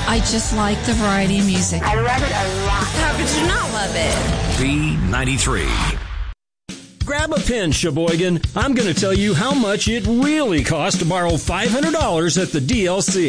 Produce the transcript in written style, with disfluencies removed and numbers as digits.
I just like the variety of music. I love it a lot. How could you not love it? B93. Grab a pen, Sheboygan. I'm going to tell you how much it really costs to borrow $500 at the DLC.